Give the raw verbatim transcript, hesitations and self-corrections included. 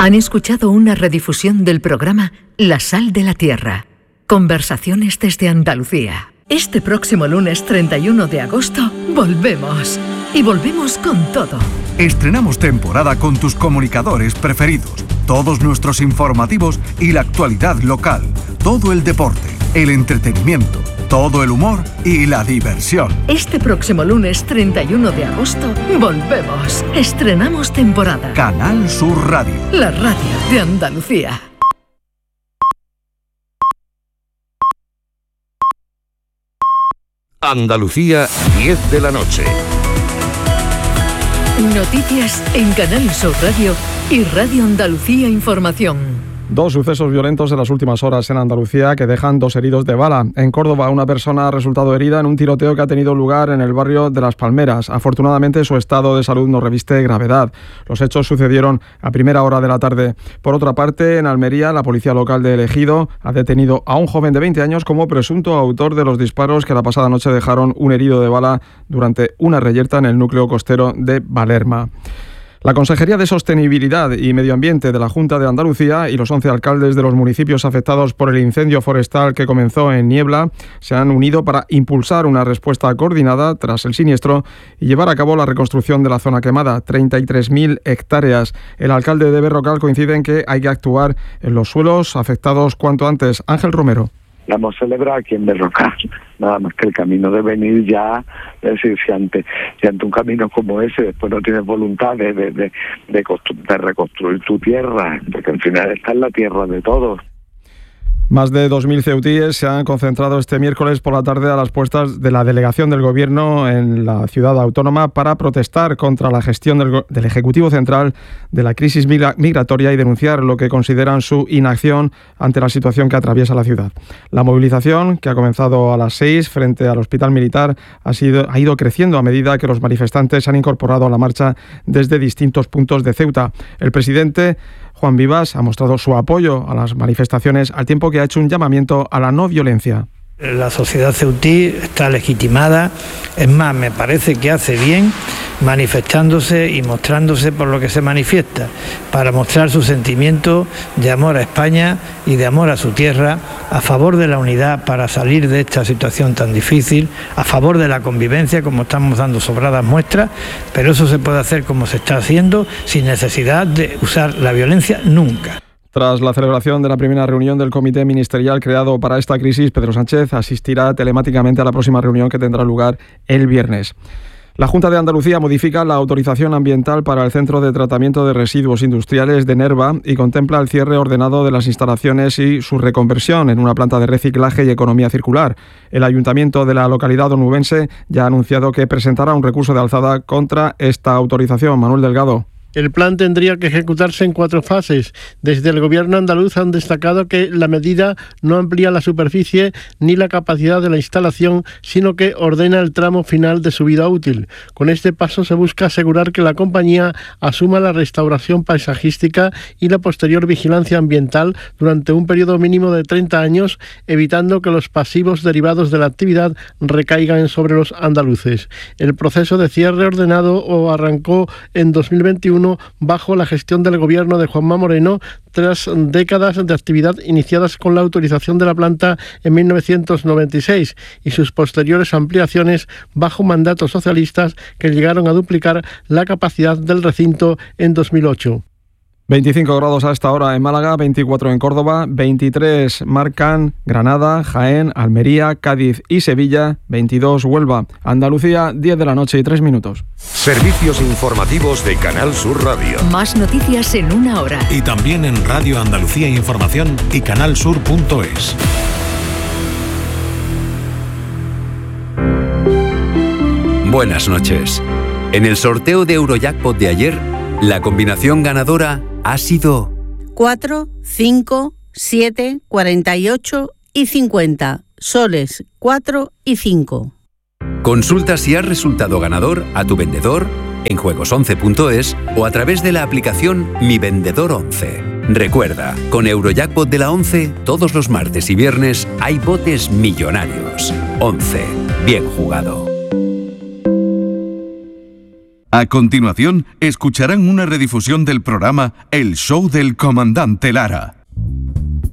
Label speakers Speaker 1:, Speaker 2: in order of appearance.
Speaker 1: Han escuchado una redifusión del programa La Sal de la Tierra. Conversaciones desde Andalucía. Este próximo lunes treinta y uno de agosto volvemos. Y volvemos con todo.
Speaker 2: Estrenamos temporada con tus comunicadores preferidos, todos nuestros informativos y la actualidad local, todo el deporte, el entretenimiento, todo el humor y la diversión.
Speaker 1: Este próximo lunes treinta y uno de agosto volvemos. Estrenamos temporada.
Speaker 2: Canal Sur Radio.
Speaker 1: La radio de Andalucía.
Speaker 3: Andalucía, diez de la noche.
Speaker 1: Noticias en Canal Sur Radio y Radio Andalucía Información.
Speaker 4: Dos sucesos violentos en las últimas horas en Andalucía que dejan dos heridos de bala. En Córdoba, una persona ha resultado herida en un tiroteo que ha tenido lugar en el barrio de Las Palmeras. Afortunadamente, su estado de salud no reviste gravedad. Los hechos sucedieron a primera hora de la tarde. Por otra parte, en Almería, la policía local de El Ejido ha detenido a un joven de veinte años como presunto autor de los disparos que la pasada noche dejaron un herido de bala durante una reyerta en el núcleo costero de Valerma. La Consejería de Sostenibilidad y Medio Ambiente de la Junta de Andalucía y los once alcaldes de los municipios afectados por el incendio forestal que comenzó en Niebla se han unido para impulsar una respuesta coordinada tras el siniestro y llevar a cabo la reconstrucción de la zona quemada, treinta y tres mil hectáreas. El alcalde de Berrocal coincide en que hay que actuar en los suelos afectados cuanto antes. Ángel Romero.
Speaker 5: La hemos celebrado aquí en Berrocal, nada más que el camino de venir ya, es decir, si ante, si ante un camino como ese después no tienes voluntad de, de, de, de, constru- de reconstruir tu tierra, porque al final está en la tierra de todos.
Speaker 4: Más de dos mil ceutíes se han concentrado este miércoles por la tarde a las puertas de la delegación del Gobierno en la ciudad autónoma para protestar contra la gestión del, del Ejecutivo Central de la crisis migra- migratoria y denunciar lo que consideran su inacción ante la situación que atraviesa la ciudad. La movilización, que ha comenzado a las seis frente al Hospital Militar, ha, sido, ha ido creciendo a medida que los manifestantes se han incorporado a la marcha desde distintos puntos de Ceuta. El presidente Juan Vivas ha mostrado su apoyo a las manifestaciones al tiempo que ha hecho un llamamiento a la no violencia.
Speaker 6: La sociedad ceutí está legitimada, es más, me parece que hace bien manifestándose y mostrándose por lo que se manifiesta, para mostrar su sentimiento de amor a España y de amor a su tierra, a favor de la unidad para salir de esta situación tan difícil, a favor de la convivencia, como estamos dando sobradas muestras, pero eso se puede hacer como se está haciendo, sin necesidad de usar la violencia nunca.
Speaker 4: Tras la celebración de la primera reunión del comité ministerial creado para esta crisis, Pedro Sánchez asistirá telemáticamente a la próxima reunión que tendrá lugar el viernes. La Junta de Andalucía modifica la autorización ambiental para el Centro de Tratamiento de Residuos Industriales de Nerva y contempla el cierre ordenado de las instalaciones y su reconversión en una planta de reciclaje y economía circular. El Ayuntamiento de la localidad onubense ya ha anunciado que presentará un recurso de alzada contra esta autorización. Manuel Delgado.
Speaker 7: El plan tendría que ejecutarse en cuatro fases. Desde el Gobierno andaluz han destacado que la medida no amplía la superficie ni la capacidad de la instalación, sino que ordena el tramo final de su vida útil. Con este paso se busca asegurar que la compañía asuma la restauración paisajística y la posterior vigilancia ambiental durante un periodo mínimo de treinta años, evitando que los pasivos derivados de la actividad recaigan sobre los andaluces. El proceso de cierre ordenado o arrancó en dos mil veintiuno bajo la gestión del gobierno de Juanma Moreno, tras décadas de actividad iniciadas con la autorización de la planta en mil novecientos noventa y seis y sus posteriores ampliaciones bajo mandatos socialistas que llegaron a duplicar la capacidad del recinto en dos mil ocho.
Speaker 4: veinticinco grados a esta hora en Málaga, veinticuatro en Córdoba, veintitrés marcan Granada, Jaén, Almería, Cádiz y Sevilla, veintidós Huelva. Andalucía, diez de la noche y tres minutos.
Speaker 3: Servicios informativos de Canal Sur Radio.
Speaker 1: Más noticias en una hora.
Speaker 8: Y también en Radio Andalucía Información y canalsur punto es.
Speaker 9: Buenas noches. En el sorteo de Eurojackpot de ayer, la combinación ganadora ha sido
Speaker 10: cuatro, cinco, siete, cuarenta y ocho y cincuenta. Soles cuatro y cinco.
Speaker 9: Consulta si has resultado ganador a tu vendedor, en juegos once punto es o a través de la aplicación Mi Vendedor once. Recuerda, con Eurojackpot de la once, todos los martes y viernes hay botes millonarios. once. Bien jugado.
Speaker 2: A continuación, escucharán una redifusión del programa El Show del Comandante Lara.